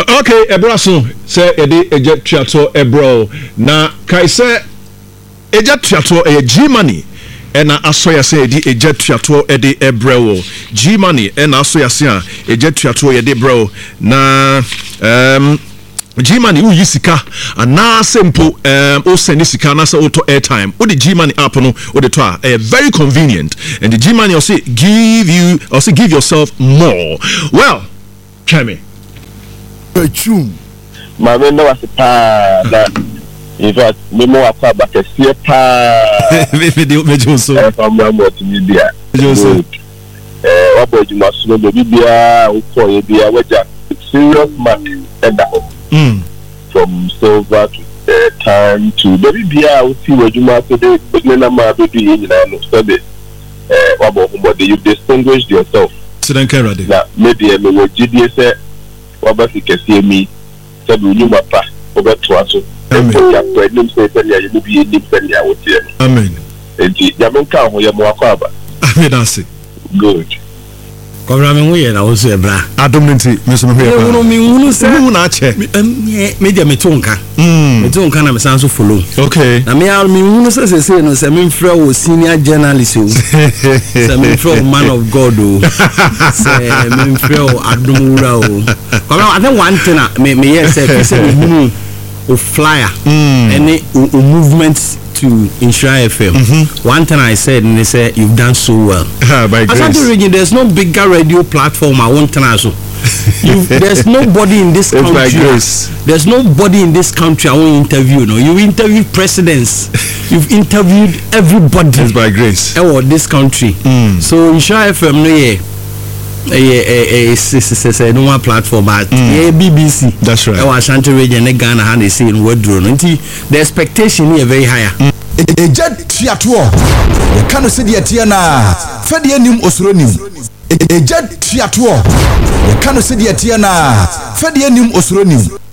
Okay, ebraso say ede eje tuato ebro na kai say eje tuato G money ena asoya say edi eje tuato ede ebro G money ena asoya say eje tuato ede bro na G money u yisika ana simple o send sika na say auto airtime o the G money app no o the to very convenient and the G money also give yourself more. Well, Chemi Mama no was that in fact me more akwa ba kese pa me Johnson from multimedia obo ejuma so no bibia ukọ ye bia waja serious mark and from silver to time to bibia uti wajuma so de na ma be do yin na no so de obo humode you distinguished yourself Sidan Kerade na maybe me wajidie say waba fikese mi sabu nyuma pa obeto aso ya problem say ya you be ni say ya wotie amen enti ya menka ho ya mo akwa aba amen ase good kobra me hu ye na wo so ebra adom nti me so me hu ye me hunu se me hu na ache me dia me tonka na me san so follow okay na me hunu se no se me mfra wo senior journalist o se me mfra man of God o se me mfra adom wura o kobra I think one thing me yes say me hunu o flyer any movements to Insha FM. One thing I said, and they said, you've done so well. By grace. Asante region, there's no bigger radio platform I won't turn also. There's nobody in this country. By grace. There's nobody in this country I won't interview. No, you interviewed presidents. You've interviewed everybody. It's by grace. This country. So Insha FM, no, no one platform but BBC. That's right. Ashanti region Ghana and they say in word drone. The expectation here very higher. Ejad triathlon. You can't say the Atiana. Fedi nim osronim. Ejad triathlon. You can't say the Atiana. Fedi nim osronim.